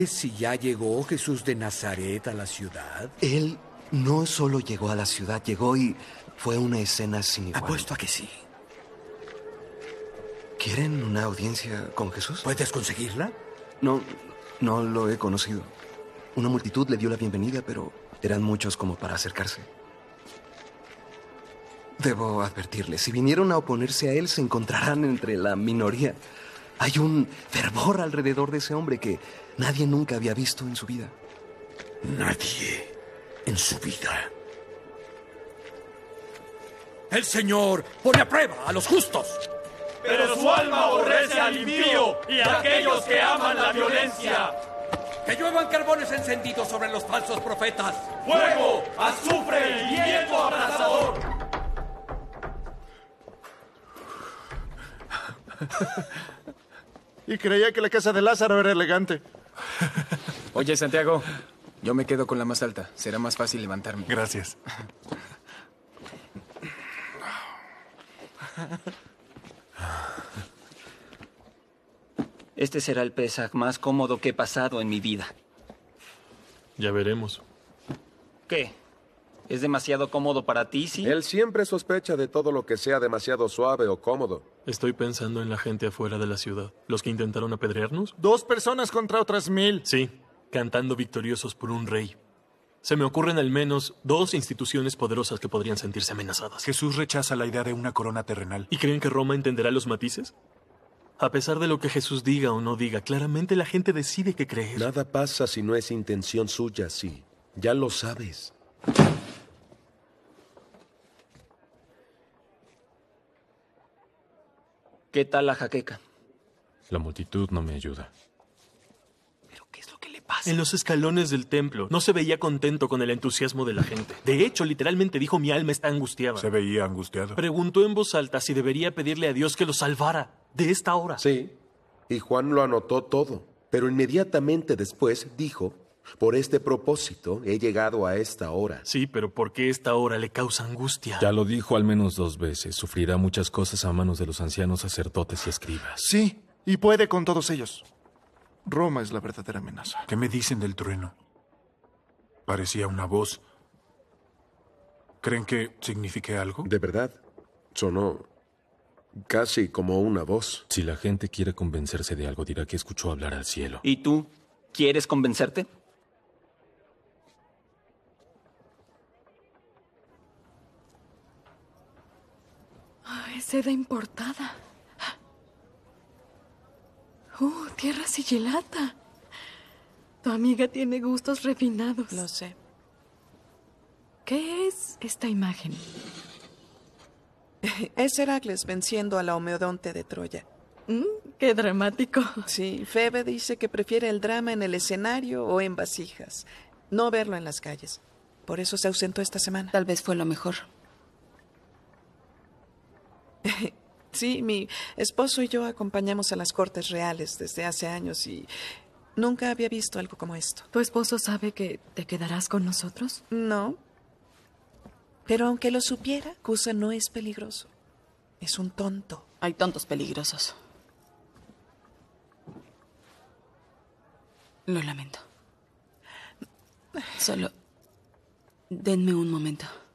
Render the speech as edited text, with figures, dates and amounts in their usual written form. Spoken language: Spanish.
Si ya llegó Jesús de Nazaret a la ciudad. Él no solo llegó a la ciudad, llegó y fue una escena sin igual. Apuesto a que sí. ¿Quieren una audiencia con Jesús? ¿Puedes conseguirla? No lo he conocido. Una multitud le dio la bienvenida, pero eran muchos como para acercarse. Debo advertirles, si vinieron a oponerse a él, se encontrarán entre la minoría. Hay un fervor alrededor de ese hombre que nadie nunca había visto en su vida. Nadie en su vida. El Señor pone a prueba a los justos. Pero su alma aborrece al impío y a aquellos que aman la violencia. Que lluevan carbones encendidos sobre los falsos profetas. Fuego, azufre y viento abrasador. Y creía que la casa de Lázaro era elegante. Oye, Santiago, yo me quedo con la más alta. Será más fácil levantarme. Gracias. Este será el Pesaj más cómodo que he pasado en mi vida. Ya veremos. ¿Qué? ¿Es demasiado cómodo para ti, sí? Él siempre sospecha de todo lo que sea demasiado suave o cómodo. Estoy pensando en la gente afuera de la ciudad. ¿Los que intentaron apedrearnos? 2 personas contra otras 1000. Sí, cantando victoriosos por un rey. Se me ocurren al menos 2 instituciones poderosas que podrían sentirse amenazadas. Jesús rechaza la idea de una corona terrenal. ¿Y creen que Roma entenderá los matices? A pesar de lo que Jesús diga o no diga, claramente la gente decide qué creer. Nada pasa si no es intención suya, sí. Ya lo sabes. ¿Qué tal la jaqueca? La multitud no me ayuda. ¿Pero qué es lo que le pasa? En los escalones del templo no se veía contento con el entusiasmo de la gente. De hecho, literalmente dijo: mi alma está angustiada. Se veía angustiado. Preguntó en voz alta si debería pedirle a Dios que lo salvara de esta hora. Sí, y Juan lo anotó todo. Pero inmediatamente después dijo: por este propósito he llegado a esta hora. Sí, pero ¿por qué esta hora le causa angustia? Ya lo dijo al menos 2 veces. Sufrirá muchas cosas a manos de los ancianos sacerdotes y escribas. Sí, y puede con todos ellos. Roma es la verdadera amenaza. ¿Qué me dicen del trueno? Parecía una voz. ¿Creen que signifique algo? De verdad, sonó casi como una voz. Si la gente quiere convencerse de algo, dirá que escuchó hablar al cielo. ¿Y tú? ¿Quieres convencerte? Es seda importada. Tierra sigilata. Tu amiga tiene gustos refinados. Lo sé. ¿Qué es esta imagen? Es Heracles venciendo a la Homeodonte de Troya. ¡Qué dramático! Sí, Febe dice que prefiere el drama en el escenario o en vasijas, no verlo en las calles. Por eso se ausentó esta semana. Tal vez fue lo mejor. Sí, mi esposo y yo acompañamos a las cortes reales desde hace años y nunca había visto algo como esto. ¿Tu esposo sabe que te quedarás con nosotros? No. Pero aunque lo supiera, Cusa no es peligroso. Es un tonto. Hay tontos peligrosos. Lo lamento. Solo denme un momento.